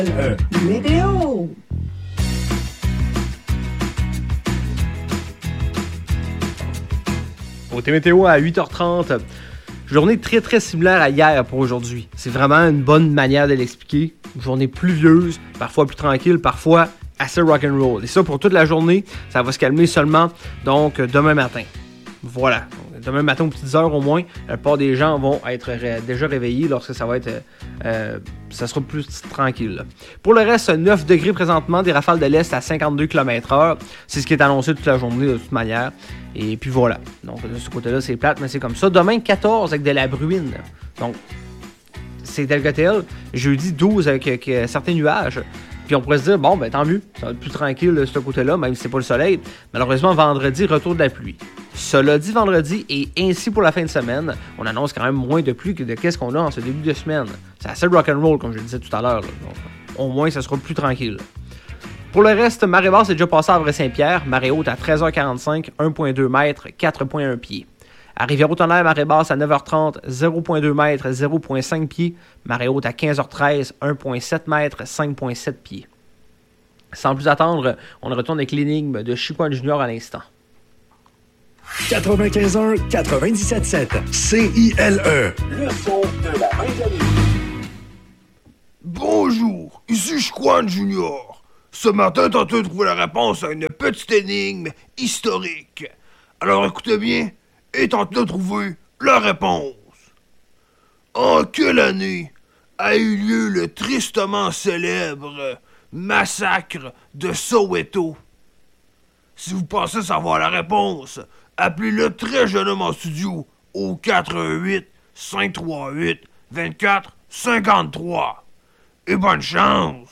Météo! Côté météo à 8h30, journée très très similaire à hier pour aujourd'hui. C'est vraiment une bonne manière de l'expliquer. Une journée pluvieuse, parfois plus tranquille, parfois assez rock'n'roll. Et ça pour toute la journée, ça va se calmer seulement donc demain matin. Voilà. Demain matin aux petites heures au moins, la plupart des gens vont être déjà réveillés lorsque ça va être ça sera plus tranquille. Là. Pour le reste, 9 degrés présentement, des rafales de l'Est à 52 km/h. C'est ce qui est annoncé toute la journée de toute manière. Et puis voilà. Donc de ce côté-là, c'est plate, mais c'est comme ça. Demain, 14 avec de la bruine. Donc, c'est tel que tel. Jeudi, 12 avec certains nuages. Puis on pourrait se dire, bon, ben tant mieux, ça va être plus tranquille de ce côté-là, même si c'est pas le soleil. Malheureusement, vendredi, retour de la pluie. Cela dit, vendredi, et ainsi pour la fin de semaine, on annonce quand même moins de pluie que de qu'est-ce qu'on a en ce début de semaine. C'est assez rock'n'roll, comme je le disais tout à l'heure. Là. Donc, au moins, ça sera plus tranquille. Pour le reste, marée basse est déjà passée à Vrai-Saint-Pierre, marée haute à 13h45, 1,2 mètres, 4,1 pieds. À Rivière-au-Tonnerre, marée basse à 9h30, 0,2 mètres, 0,5 pieds. Marée haute à 15h13, 1,7 mètres, 5,7 pieds. Sans plus attendre, on retourne avec l'énigme de Chicoine Junior à l'instant. 95.1, 97.7, CILE. Le son de la fin d'année. Bonjour, ici Chicoine Junior. Ce matin, tentez de trouver la réponse à une petite énigme historique. Alors écoutez bien et tentez de trouver la réponse. En quelle année a eu lieu le tristement célèbre massacre de Soweto? Si vous pensez savoir la réponse, appelez-le très jeune homme en studio au 418-538-2453. Et bonne chance!